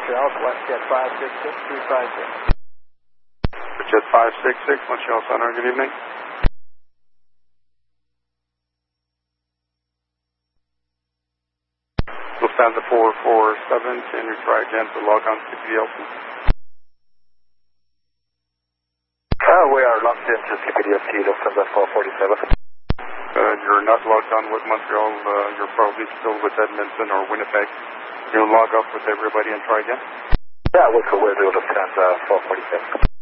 Montreal, WestJet 566-356. WestJet 566, Montreal Center, good evening. Lufthansa 447, can you try again to log on to CPDLC? We are logged into CPDLC, Lufthansa 447. You're not logged on with Montreal, you're probably still with Edmonton or Winnipeg. You log up with everybody and try again? Yeah, we'll do Lufthansa 447.